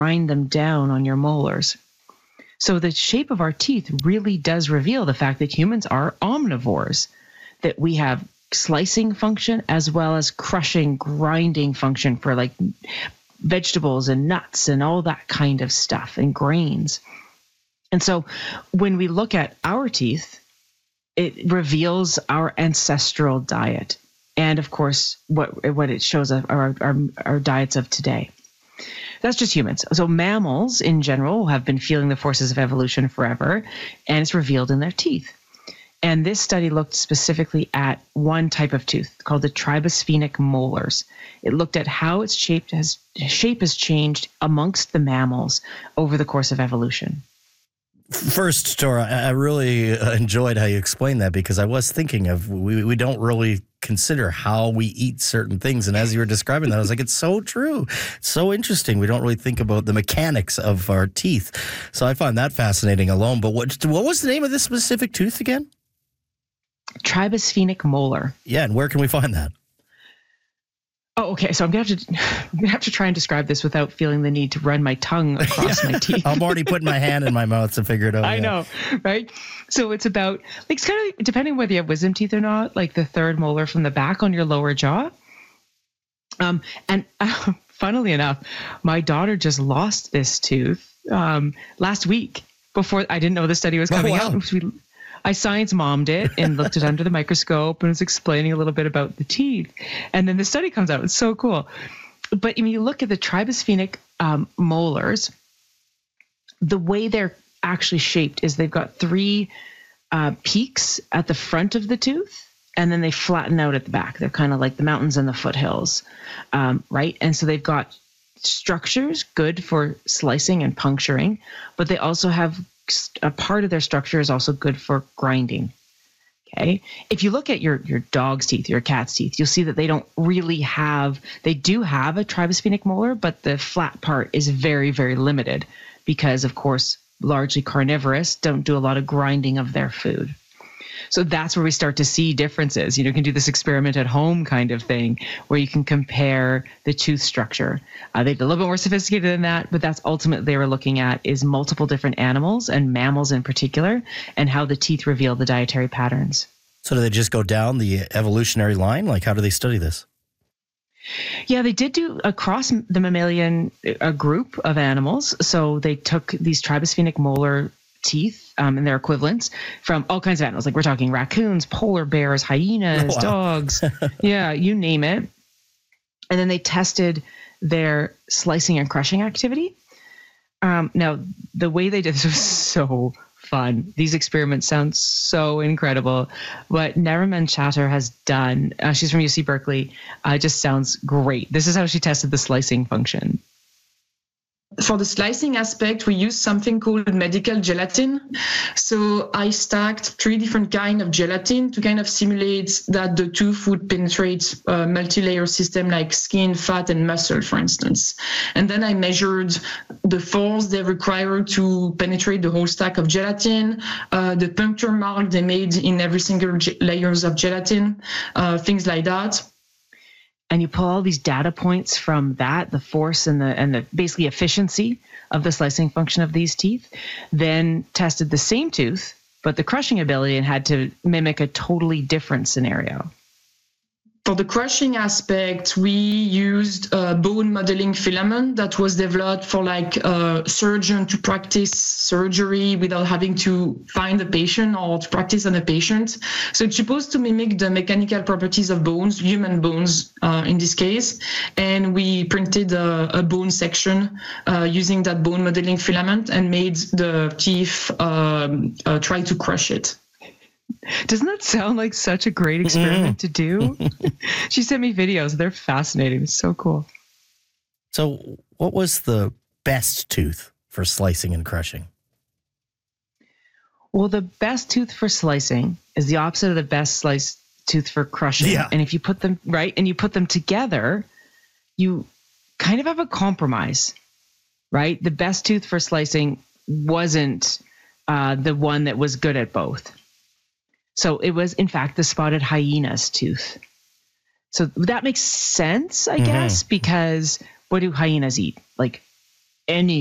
grind them down on your molars. So the shape of our teeth really does reveal the fact that humans are omnivores, that we have slicing function as well as crushing, grinding function for like vegetables and nuts and all that kind of stuff and grains. And so when we look at our teeth, it reveals our ancestral diet. And of course, what it shows are our diets of today. That's just humans. So mammals in general have been feeling the forces of evolution forever, and it's revealed in their teeth. And this study looked specifically at one type of tooth called the tribosphenic molars. It looked at how its shape has changed amongst the mammals over the course of evolution. First, Tora, I really enjoyed how you explained that, because I was thinking of we don't really consider how we eat certain things. And as you were describing that, I was like, it's so true. It's so interesting. We don't really think about the mechanics of our teeth. So I find that fascinating alone. But what was the name of this specific tooth again? Tribosphenic molar. Yeah, and where can we find that? Oh, okay. So I'm gonna have to try and describe this without feeling the need to run my tongue across my teeth. I'm already putting my hand in my mouth to figure it out. I know, right? So it's about, like, it's kind of depending whether you have wisdom teeth or not, like the third molar from the back on your lower jaw. And funnily enough, my daughter just lost this tooth last week. Before, I didn't know the study was coming out. I science mommed it and looked it under the microscope and was explaining a little bit about the teeth. And then the study comes out. It's so cool. But when you look at the tribosphenic molars, the way they're actually shaped is they've got three peaks at the front of the tooth, and then they flatten out at the back. They're kind of like the mountains and the foothills, right? And so they've got structures good for slicing and puncturing, but they also have a part of their structure is also good for grinding. Okay. If you look at your dog's teeth, your cat's teeth, you'll see that they do have a tribosphenic molar, but the flat part is very, very limited because, of course, largely carnivorous, don't do a lot of grinding of their food. So that's where we start to see differences. You can do this experiment at home kind of thing where you can compare the tooth structure. They're a little bit more sophisticated than that, but that's ultimately they were looking at is multiple different animals and mammals in particular, and how the teeth reveal the dietary patterns. So do they just go down the evolutionary line? Like, how do they study this? Yeah, they did do across the mammalian group of animals. So they took these tribosphenic molar teeth and their equivalents from all kinds of animals. Like we're talking raccoons, polar bears, hyenas, dogs. Yeah, you name it. And then they tested their slicing and crushing activity. Now, the way they did this was so fun. These experiments sound so incredible. What Nariman Chatter has done, she's from UC Berkeley, just sounds great. This is how she tested the slicing function. For the slicing aspect, we use something called medical gelatin. So I stacked 3 different kinds of gelatin to kind of simulate that the tooth would penetrate a multi-layer system like skin, fat, and muscle, for instance. And then I measured the force they require to penetrate the whole stack of gelatin, the puncture mark they made in every single layers of gelatin, things like that. And you pull all these data points from that, the force and the basically efficiency of the slicing function of these teeth, then tested the same tooth, but the crushing ability, and had to mimic a totally different scenario. For the crushing aspect, we used a bone modeling filament that was developed for like a surgeon to practice surgery without having to find a patient or to practice on a patient. So it's supposed to mimic the mechanical properties of bones, human bones in this case. And we printed a bone section using that bone modeling filament and made the teeth try to crush it. Doesn't that sound like such a great experiment to do? She sent me videos. They're fascinating. It's so cool. So what was the best tooth for slicing and crushing? Well, the best tooth for slicing is the opposite of the best sliced tooth for crushing. Yeah. And if you put them right and you put them together, you kind of have a compromise, right? The best tooth for slicing wasn't the one that was good at both. So it was, in fact, the spotted hyena's tooth. So that makes sense, I guess, because what do hyenas eat? Like any